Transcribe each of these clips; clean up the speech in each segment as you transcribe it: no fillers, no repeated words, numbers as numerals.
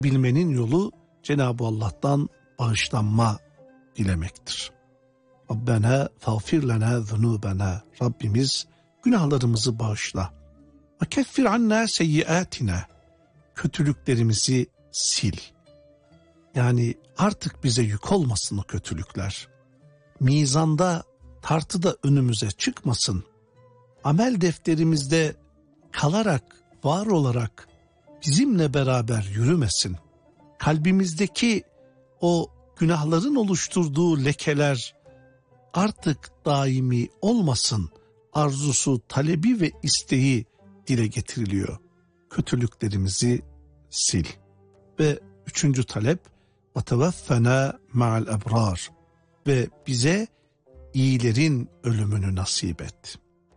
bilmenin yolu Cenab-ı Allah'tan bağışlanma dilemektir. Rabbena fağfir lena zunubena. Rabbimiz günahlarımızı bağışla. Ve keffir anna seyyiatina. Kötülüklerimizi sil. Yani artık bize yük olmasın o kötülükler. Mizanda, tartıda önümüze çıkmasın. Amel defterimizde kalarak, var olarak bizimle beraber yürümesin. Kalbimizdeki o günahların oluşturduğu lekeler artık daimi olmasın. Arzusu, talebi ve isteği dile getiriliyor. Kötülüklerimizi sil. Ve üçüncü talep, وَتَوَفَّنَا مَعَ الْأَبْرَارِ. Ve bize iyilerin ölümünü nasip et.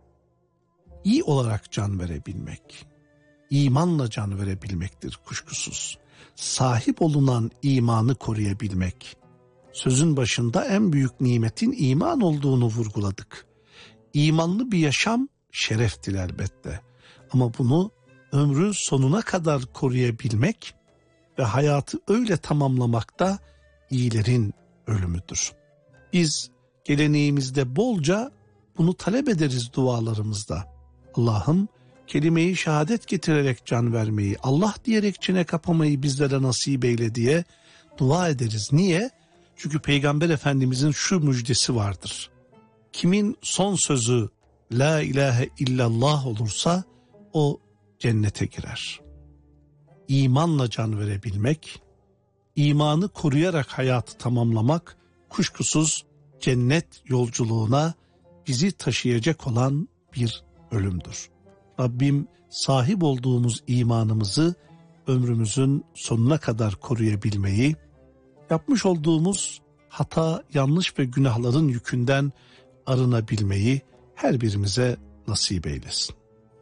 İyi olarak can verebilmek, imanla can verebilmektir kuşkusuz. Sahip olunan imanı koruyabilmek. Sözün başında en büyük nimetin iman olduğunu vurguladık. İmanlı bir yaşam şereftir elbette. Ama bunu ömrün sonuna kadar koruyabilmek ve hayatı öyle tamamlamakta iyilerin ölümüdür. Biz geleneğimizde bolca bunu talep ederiz dualarımızda. Allah'ım kelime-i şehadet getirerek can vermeyi, Allah diyerek çene kapamayı bizlere nasip eyle diye dua ederiz. Niye? Çünkü Peygamber Efendimizin şu müjdesi vardır. Kimin son sözü La ilahe illallah olursa o cennete girer. İmanla can verebilmek, imanı koruyarak hayatı tamamlamak kuşkusuz cennet yolculuğuna bizi taşıyacak olan bir ölümdür. Rabbim sahip olduğumuz imanımızı ömrümüzün sonuna kadar koruyabilmeyi, yapmış olduğumuz hata, yanlış ve günahların yükünden arınabilmeyi her birimize nasip eylesin.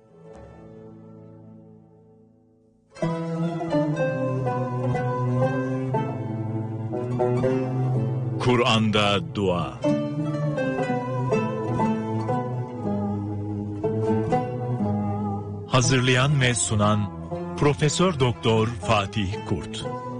Kur'an'da dua. Hazırlayan ve sunan Profesör Doktor Fatih Kurt.